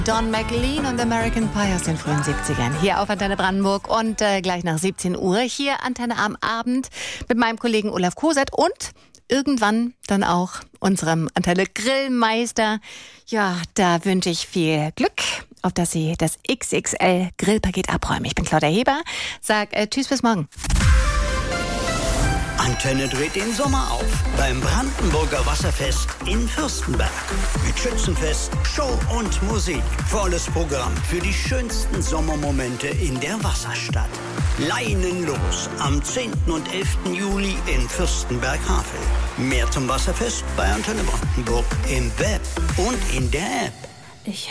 Don McLean und American Pie aus den frühen 70ern. Hier auf Antenne Brandenburg und gleich nach 17 Uhr hier Antenne am Abend mit meinem Kollegen Olaf Kosert und irgendwann dann auch unserem Antenne Grillmeister. Ja, da wünsche ich viel Glück, auf dass Sie das XXL Grillpaket abräumen. Ich bin Claudia Heber. Sag tschüss, bis morgen. Antenne dreht den Sommer auf beim Brandenburger Wasserfest in Fürstenberg. Mit Schützenfest, Show und Musik. Volles Programm für die schönsten Sommermomente in der Wasserstadt. Leinen los am 10. und 11. Juli in Fürstenberg-Havel. Mehr zum Wasserfest bei Antenne Brandenburg im Web und in der App.